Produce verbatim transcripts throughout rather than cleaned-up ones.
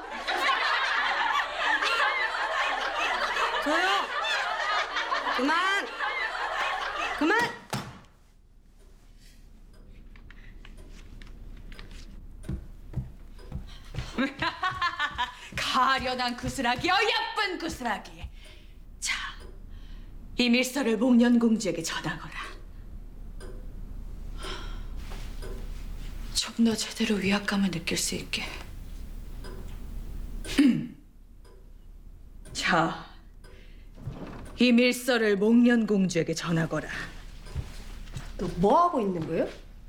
조용! 그만! 그만! 가련한 구슬하기, 어여쁜 구슬하기. 자, 이 밀서를 목련공주에게 전하거라. 좀 더 제대로 위압감을 느낄 수 있게. 자, 이 밀서를 목련공주에게 전하거라. 너 뭐 하고 있는 거예요?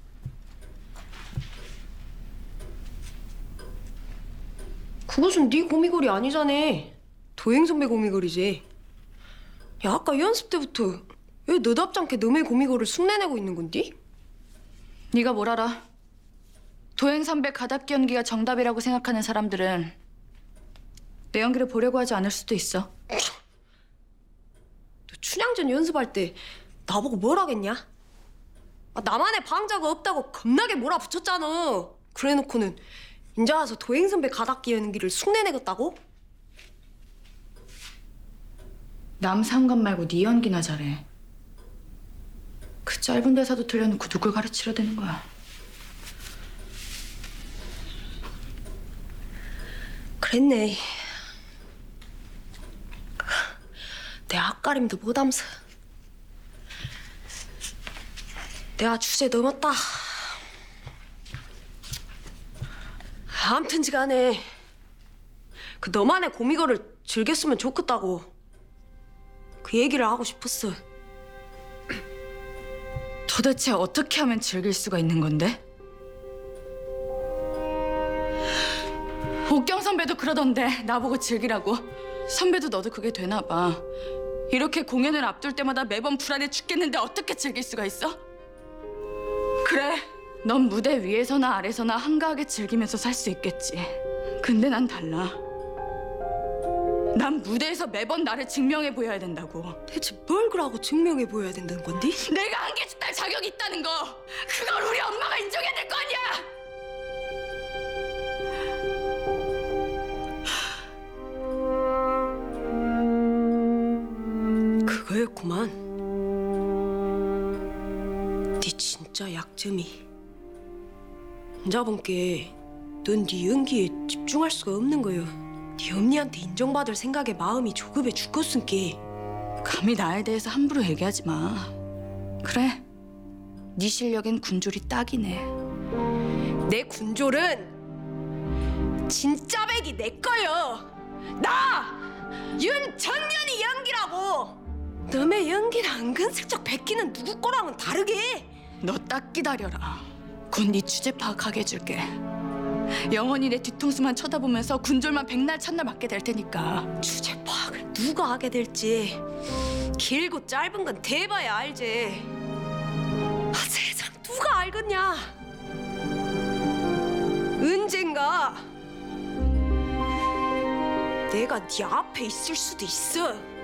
그것은 네 고미걸이 아니잖아. 도행 선배 고미걸이지. 야, 아까 연습 때부터 왜 너답지 않게 너의 고미걸을 흉내내고 있는 건디? 네가 뭘 알아? 도행 선배 가닥기 연기가 정답이라고 생각하는 사람들은 내 연기를 보려고 하지 않을 수도 있어. 너 춘향전 연습할 때 나보고 뭘 하겠냐? 아, 나만의 방자가 없다고 겁나게 몰아붙였잖아. 그래놓고는 인제 와서 도행 선배 가닥기 연기를 흉내내겠다고? 남 상관 말고 네 연기나 잘해. 그 짧은 대사도 들려놓고 누굴 가르치려 되는 거야. 그랬네. 내 앞가림도 못하면서 내가 주제 넘었다. 아무튼지간에 그 너만의 고미걸을 즐겼으면 좋겠다고 그 얘기를 하고 싶었어. 도대체 어떻게 하면 즐길 수가 있는 건데? 옥경 선배도 그러던데 나보고 즐기라고. 선배도 너도 그게 되나 봐. 이렇게 공연을 앞둘 때마다 매번 불안해 죽겠는데 어떻게 즐길 수가 있어? 그래, 넌 무대 위에서나 아래서나 한가하게 즐기면서 살 수 있겠지. 근데 난 달라. 난 무대에서 매번 나를 증명해 보여야 된다고. 대체 뭘 그러고 증명해 보여야 된다는 건디? 내가 한계주 딸 자격이 있다는 거, 그걸 우리 엄마가 인정해야 될 거 아니야! 그거였구만. 네 진짜 약점이. 혼자본께 넌 네 연기에 집중할 수가 없는 거여. 네 언니한테 인정받을 생각에 마음이 조급해 죽겠은께. 감히 나에 대해서 함부로 얘기하지 마. 그래, 네 실력엔 군졸이 딱이네. 내 군졸은 진짜 백이 내 거여. 나 윤정년이 연기라고. 너의 연기랑 은근슬쩍 베끼는 누구 거랑은 다르게. 너 딱 기다려라. 곧 네 주제 파악하게 해줄게. 영원히 내 뒤통수만 쳐다보면서 군졸만 백날 첫날 맞게 될 테니까. 주제 파악을 누가 하게 될지 길고 짧은 건 대봐야 알지. 아, 세상 누가 알겠냐. 언젠가 내가 네 앞에 있을 수도 있어.